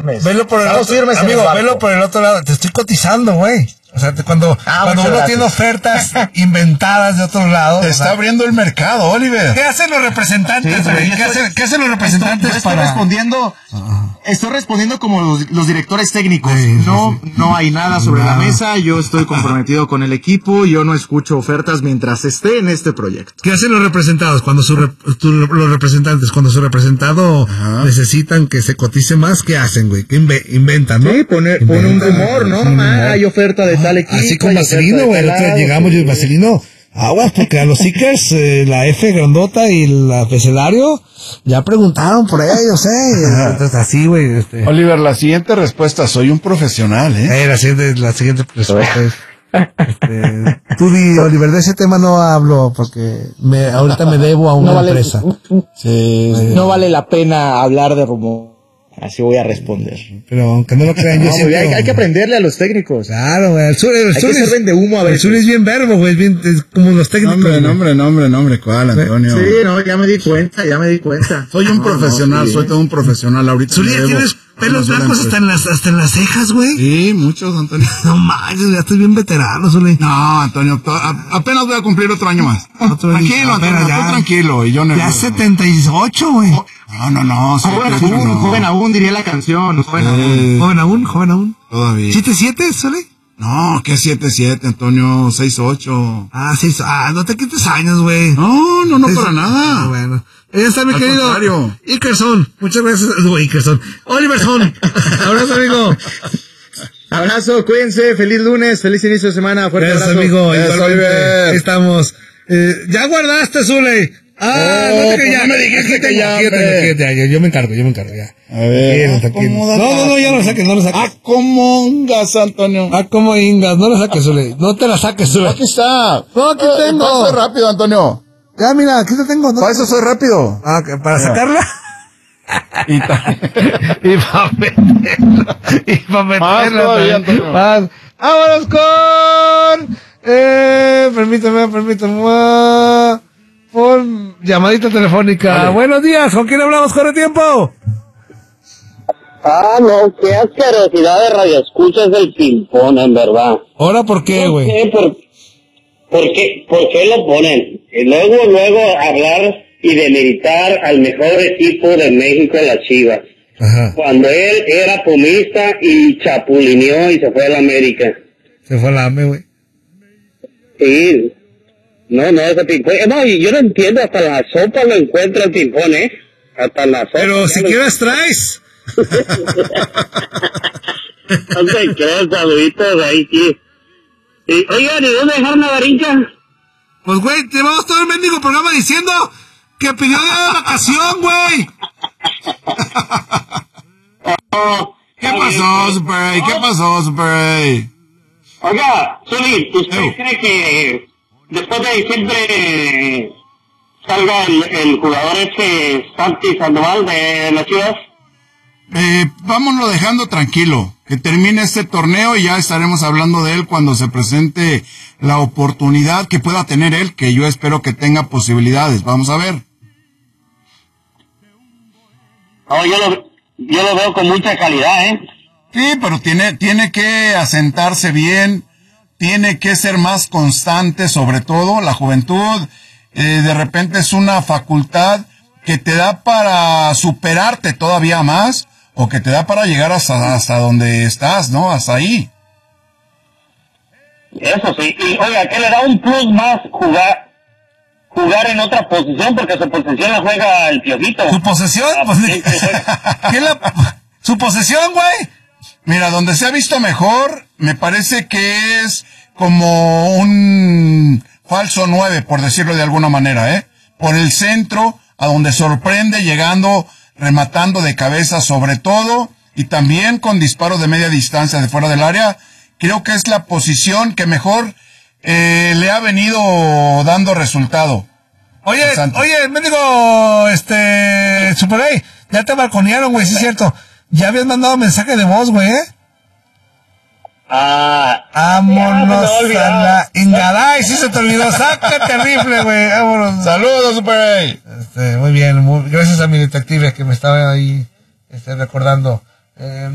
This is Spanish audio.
firmes. Velo por el Estamos otro, firmes, amigo, en el velo por el otro lado. Te estoy cotizando, güey. O sea, cuando uno gracias. tiene ofertas inventadas de otro lado. Te está abriendo el mercado, Oliver. ¿Qué hacen los representantes, güey? ¿Qué hacen los representantes estoy respondiendo como los directores técnicos. Sí, no hay nada sobre la mesa. Yo estoy comprometido con el equipo. Yo no escucho ofertas mientras esté en este proyecto. ¿Qué hacen los representados cuando los representantes, cuando su representado necesitan que se cotice más? ¿Qué hacen, güey? ¿Qué inventan, no? Sí, pone un rumor, ¿no? Hay oferta de tal equipo. Así con Vaselino, güey. El otro día llegamos y Vaselino, aguas, porque a los Seekers, la F grandota y el abecedario, ya preguntaron por ellos, Entonces, así, güey. Oliver, la siguiente respuesta, soy un profesional, La siguiente respuesta es... tú di, Oliver, de ese tema no hablo porque ahorita me debo a una empresa. No vale la pena hablar de rumor. Así voy a responder. Pero aunque no lo crean, yo siempre... Hay que aprenderle a los técnicos. Claro, güey. El sur que ser vende humo a veces. El sur es bien verbo, güey. Es como los técnicos. Nombre, ¿cuál, Antonio? Sí, no, ya me di cuenta. Soy un profesional, soy todo un profesional ahorita. Zuli, ya tienes pelos blancos hasta en las cejas, güey. Sí, muchos, Antonio. No manches, ya estás bien veterano, Zuli. No, Antonio, apenas voy a cumplir otro año más. Tranquilo, Antonio, tú tranquilo. Y yo ya 78, güey. No. Joven aún, diría la canción. Joven aún. Todavía. ¿7-7, Zuli? No, ¿qué 7-7, Antonio? 6-8. No te quites años, güey. No, para nada. Bueno. Ya está mi Al querido contrario. Ikerson. Muchas gracias. Ikerson. Oliverson. Abrazo, amigo. Abrazo, cuídense. Feliz lunes, feliz inicio de semana. Fuerte Gracias, abrazo. amigo. Gracias, Oliver. Estamos. Ya guardaste, Zule. no me dijiste que ya, Quédate, yo me encargo, ya. A ver. No, ya no lo saques. ¿Cómo ingas, Antonio? ¿Cómo ingas? No lo saques, Zule. No te la saques, Zule. Aquí está. No, aquí tengo. Para eso soy rápido, Antonio. Ya, mira, aquí te tengo. Para eso soy rápido. ¿Para sacarla? Y para meterla. Más todavía, Antonio. Más. Vámonos con... Permítame. Por llamadita telefónica. Vale. Buenos días, ¿con quién hablamos? ¿Corre tiempo? No, qué asquerosidad de radioescuchas del ping-pong, en verdad. ¿Ahora por qué, güey? ¿Por qué lo ponen? Y luego hablar y demeritar al mejor equipo de México, las Chivas. Ajá. Cuando él era pumista y chapulineó y se fue a la América. Se fue a la AME, güey. Sí. No, ese ping-pong. No, y yo no entiendo, hasta la sopa lo encuentro el ping-pong, Hasta la sopa. Pero si quieres traes. No te creas, saluditos ahí, sí. Oigan, ¿y dónde dejaron a Garincha? Pues, güey, llevamos todo el mendigo programa diciendo que pidió de vacación, güey. ¿Qué pasó, Super? Oiga, Zuli, ¿usted cree que después de diciembre salga el jugador Santi Sandoval de las Chivas? Vámonos dejando tranquilo, que termine este torneo y ya estaremos hablando de él cuando se presente la oportunidad que pueda tener él, que yo espero que tenga posibilidades. Vamos a ver. No, yo lo veo con mucha calidad, Sí, pero tiene que asentarse bien, tiene que ser más constante, sobre todo la juventud. De repente es una facultad que te da para superarte todavía más, o que te da para llegar hasta donde estás, ¿no? Hasta ahí. Eso sí. Y oiga, ¿qué le da un plus más jugar en otra posición? Porque su posición la juega el Piojito. ¿Su posesión? ¿Su posesión, güey? Mira, donde se ha visto mejor, me parece que es como un falso 9, por decirlo de alguna manera, Por el centro, a donde sorprende, llegando, rematando de cabeza sobre todo, y también con disparos de media distancia de fuera del área. Creo que es la posición que mejor le ha venido dando resultado. Oye, mendigo, Super A, ya te balconearon, güey, sí es cierto. Ya habías mandado mensaje de voz, güey, Vámonos a la Ingaray, sí se te olvidó, sácate rifle, güey, vámonos. Saludos, Super A. Muy bien, gracias a mi detective que me estaba ahí recordando.